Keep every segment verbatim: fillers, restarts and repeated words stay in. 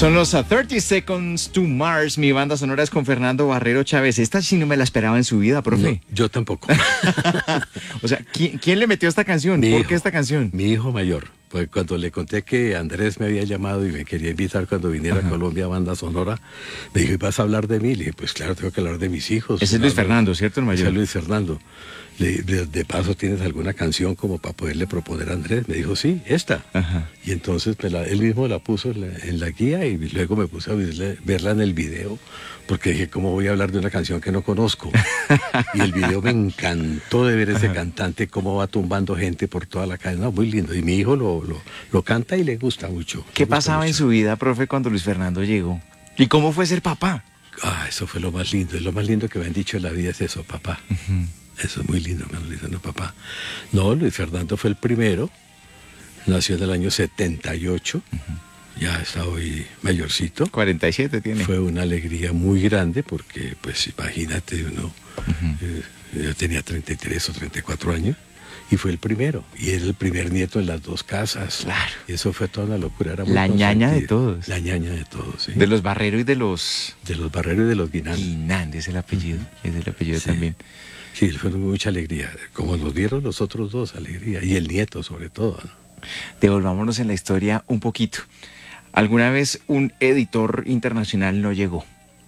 Son los uh, thirty Seconds to Mars. Mi banda sonora es con Fernando Barrero Chávez. Esta sí no me la esperaba en su vida, profe. No, yo tampoco. O sea, ¿quién, ¿quién le metió esta canción? Mi ¿Por hijo, qué esta canción? Mi hijo mayor. Pues cuando le conté que Andrés me había llamado y me quería invitar cuando viniera Ajá. a Colombia a banda sonora, me dijo, ¿y vas a hablar de mí? Le dije, pues claro, tengo que hablar de mis hijos. Ese es Luis Fernando, ¿cierto, el mayor? Ese es Luis Fernando. Le, de, de paso, ¿tienes alguna canción como para poderle proponer a Andrés? Me dijo, sí, esta. Ajá. Y entonces me la, él mismo la puso en la, en la guía y luego me puse a verla, verla en el video, porque dije, ¿cómo voy a hablar de una canción que no conozco? Y el video me encantó de ver ese Ajá. cantante, cómo va tumbando gente por toda la calle. No, muy lindo. Y mi hijo lo, lo, lo canta y le gusta mucho. ¿Qué gusta pasaba mucho. en su vida, profe, cuando Luis Fernando llegó? ¿Y cómo fue ser papá? Ah, eso fue lo más lindo. Es lo más lindo que me han dicho en la vida, es eso, papá. Uh-huh. Eso es muy lindo, me lo dicen, no, papá. No, Luis Fernando fue el primero. Nació en el año setenta y ocho. Uh-huh. Ya está hoy mayorcito. cuarenta y siete tiene. Fue una alegría muy grande porque, pues, imagínate, uno, uh-huh. eh, yo tenía treinta y tres o treinta y cuatro años y fue el primero. Y era el primer nieto en las dos casas. Claro. Y eso fue toda una locura. Era muy la ñaña de todos. La ñaña de todos, sí. De los Barrero y de los... De los Barrero y de los Guinán. Guinán, es el apellido. Uh-huh. Es el apellido sí. también. Sí, fue mucha alegría. Como los vieron los otros dos, alegría. Y el nieto, sobre todo, ¿no? Devolvámonos en la historia un poquito. Alguna vez un editor internacional no llegó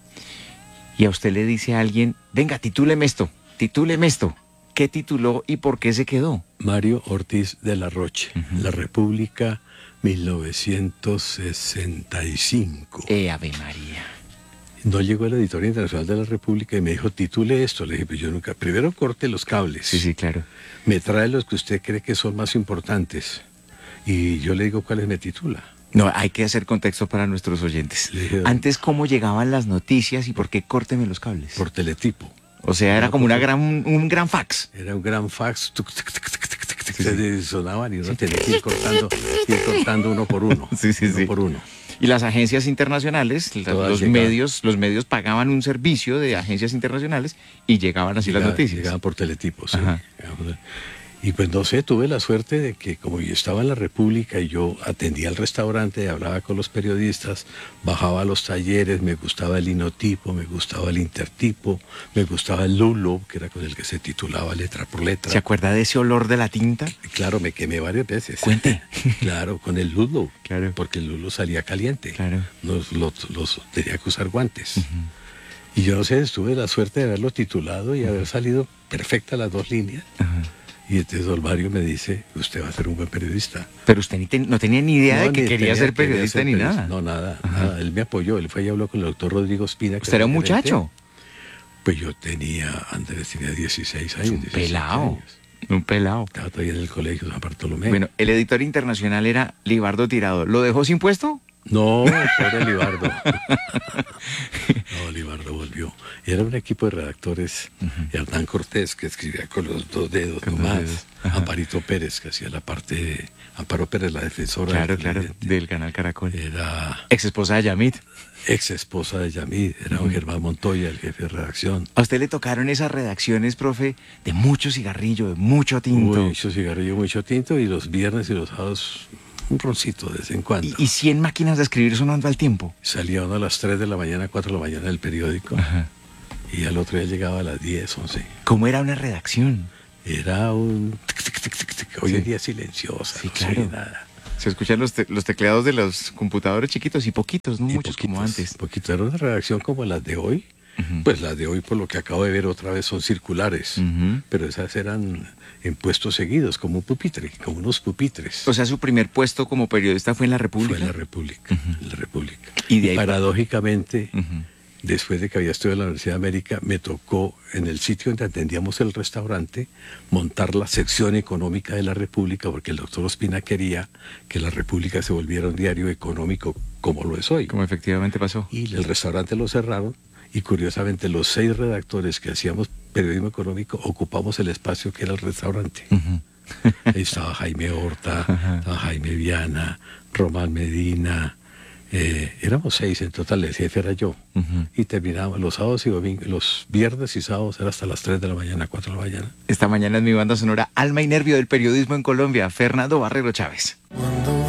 y a usted le dice a alguien, venga, titúleme esto, titúleme esto. ¿Qué tituló y por qué se quedó? Mario Ortiz de la Roche, uh-huh. La República, mil novecientos sesenta y cinco. ¡Eh, Ave María! No llegó el editor internacional de la República y me dijo, titule esto. Le dije, pues yo nunca, primero corte los cables. Sí, sí, claro. Me trae los que usted cree que son más importantes y yo le digo cuáles me titula. No, hay que hacer contexto para nuestros oyentes. Dije, antes, ¿cómo llegaban las noticias y por qué córteme los cables? Por teletipo. O sea, era como una gran, un gran fax. Era un gran fax. Tuc, tuc, tuc, tuc, tuc, tuc, tuc, sí. Sonaban y uno sí. tenía que ir cortando, ir cortando uno por uno. Sí, sí, uno sí. por uno. Y las agencias internacionales, los medios, los medios pagaban un servicio de agencias internacionales y llegaban así llegaba, las noticias. Llegaban por teletipos, sí. Y pues no sé, tuve la suerte de que como yo estaba en la República y yo atendía al restaurante, hablaba con los periodistas, bajaba a los talleres, me gustaba el linotipo, me gustaba el intertipo, me gustaba el lulo, que era con el que se titulaba letra por letra. ¿Se acuerda de ese olor de la tinta? Claro, me quemé varias veces. Cuente. Claro, con el lulo, claro. Porque el lulo salía caliente. Claro. Los, los, los tenía que usar guantes. Uh-huh. Y yo no sé, tuve la suerte de haberlo titulado y uh-huh. haber salido perfecta las dos líneas. Uh-huh. Y entonces don Mario me dice, usted va a ser un buen periodista. Pero usted ni ten, no tenía ni idea no, de que ni quería ser periodista ser ni periodista. nada. No, nada, nada. Él me apoyó, él fue y habló con el doctor Rodrigo Espina. ¿Usted era un muchacho? Pues yo tenía, Andrés tenía dieciséis años. Un dieciséis pelado. Años. Un pelado. Estaba todavía en el colegio San Bartolomé. Bueno, el editor internacional era Libardo Tirado. ¿Lo dejó sin puesto? No, pobre Libardo. No, Libardo volvió. Era un equipo de redactores, uh-huh. Hernán Cortés, que escribía con los dos dedos con nomás, dedos. Amparito Pérez, que hacía la parte de... Amparo Pérez, la defensora. Claro, claro, del canal Caracol. Era... Ex esposa de Yamit. Ex esposa de Yamit, era un uh-huh. Germán Montoya, el jefe de redacción. ¿A usted le tocaron esas redacciones, profe, de mucho cigarrillo, de mucho tinto? Uy, mucho cigarrillo, mucho tinto, y los viernes y los sábados... un roncito de vez en cuando. ¿Y, y cien máquinas de escribir sonando al tiempo? Salía uno a las tres de la mañana, cuatro de la mañana del periódico. Ajá. Y al otro día llegaba a las diez, once. ¿Cómo era una redacción? Era un... Hoy en sí. día silenciosa. Sí, no claro. sé nada. Se escuchan los, te, los tecleados de los computadores chiquitos y poquitos, no y muchos poquitos, como antes. Poquito. Era una redacción como las de hoy. Uh-huh. Pues las de hoy, por lo que acabo de ver otra vez, son circulares. Uh-huh. Pero esas eran en puestos seguidos, como un pupitre, como unos pupitres. O sea, su primer puesto como periodista fue en la República. Fue en la República, uh-huh. en la República. Y de ahí... Paradójicamente, uh-huh. después de que había estudiado en la Universidad de América, me tocó, en el sitio donde atendíamos el restaurante, montar la sección económica de la República, porque el doctor Ospina quería que la República se volviera un diario económico como lo es hoy. Como efectivamente pasó. Y el restaurante lo cerraron. Y curiosamente los seis redactores que hacíamos periodismo económico ocupamos el espacio que era el restaurante. Uh-huh. Ahí estaba Jaime Horta, uh-huh. estaba Jaime Viana, Román Medina, eh, éramos seis en total, el jefe era yo. Uh-huh. Y terminábamos los sábados y domingos, los viernes y sábados era hasta las tres de la mañana, cuatro de la mañana. Esta mañana es mi banda sonora Alma y Nervio del periodismo en Colombia, Fernando Barrero Chávez. Cuando